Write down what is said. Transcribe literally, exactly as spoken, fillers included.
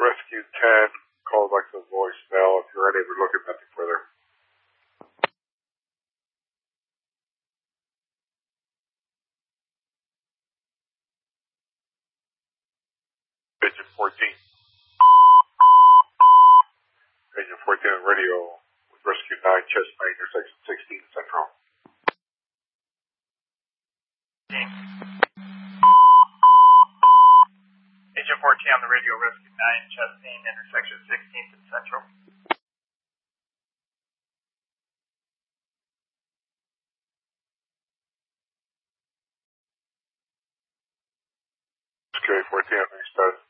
Rescue ten, call back to the voicemail. If you're ready, we're looking at nothing further. Agent fourteen. Agent fourteen on radio with Rescue nine, Chestnut, intersection sixteen Central. Agent fourteen on the radio, Rescue nine, Chestnut, intersection sixteenth and Central. Okay, fourteen on the status.